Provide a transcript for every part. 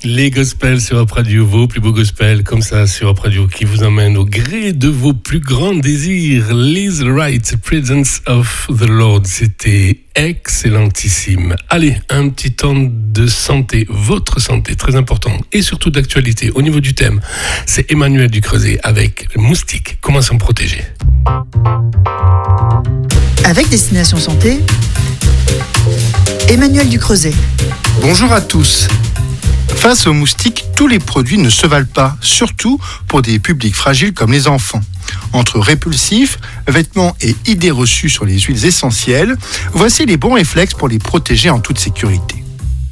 Les gospels sur Europe Radio, vos plus beaux gospels comme ça sur Europe Radio qui vous emmènent au gré de vos plus grands désirs. Liz Wright, Presence of the Lord, c'était excellentissime. Allez, un petit temps de santé, votre santé, très important, et surtout d'actualité au niveau du thème. C'est Emmanuel Ducreuset avec le moustique. Comment s'en protéger? Avec Destination Santé, Emmanuel Ducreuset. Bonjour à tous. Face aux moustiques, tous les produits ne se valent pas, surtout pour des publics fragiles comme les enfants. Entre répulsifs, vêtements et idées reçues sur les huiles essentielles, voici les bons réflexes pour les protéger en toute sécurité.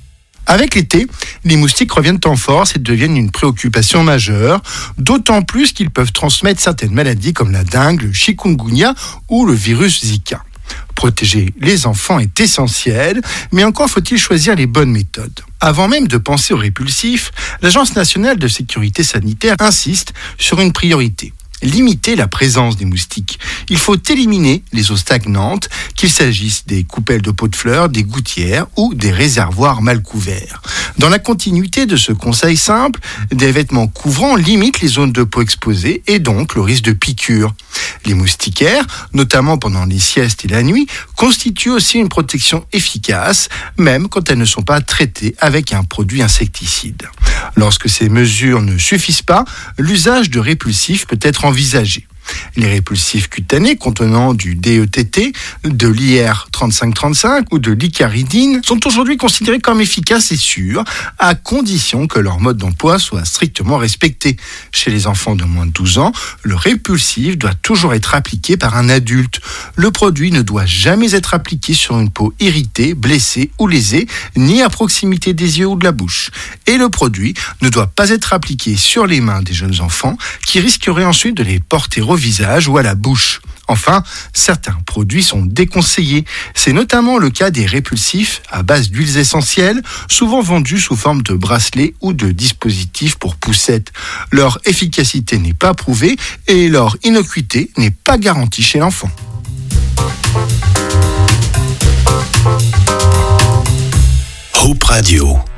Avec l'été, les moustiques reviennent en force et deviennent une préoccupation majeure, d'autant plus qu'ils peuvent transmettre certaines maladies comme la dengue, le chikungunya ou le virus Zika. Protéger les enfants est essentiel, mais encore faut-il choisir les bonnes méthodes. Avant même de penser aux répulsifs, l'Agence nationale de sécurité sanitaire insiste sur une priorité. Limiter la présence des moustiques. Il faut éliminer les eaux stagnantes, qu'il s'agisse des coupelles de pots de fleurs, des gouttières ou des réservoirs mal couverts. Dans la continuité de ce conseil simple, des vêtements couvrants limitent les zones de peau exposées et donc le risque de piqûre. Les moustiquaires, notamment pendant les siestes et la nuit, constituent aussi une protection efficace, même quand elles ne sont pas traitées avec un produit insecticide. Lorsque ces mesures ne suffisent pas, l'usage de répulsifs peut être envisagé. Les répulsifs cutanés contenant du DETT, de l'IR3535 ou de l'icaridine sont aujourd'hui considérés comme efficaces et sûrs, à condition que leur mode d'emploi soit strictement respecté. Chez les enfants de moins de 12 ans, le répulsif doit toujours être appliqué par un adulte. Le produit ne doit jamais être appliqué sur une peau irritée, blessée ou lésée, ni à proximité des yeux ou de la bouche. Et le produit ne doit pas être appliqué sur les mains des jeunes enfants qui risqueraient ensuite de les porter au visage ou à la bouche. Enfin, certains produits sont déconseillés. C'est notamment le cas des répulsifs à base d'huiles essentielles, souvent vendus sous forme de bracelets ou de dispositifs pour poussettes. Leur efficacité n'est pas prouvée et leur innocuité n'est pas garantie chez l'enfant. Hope Radio.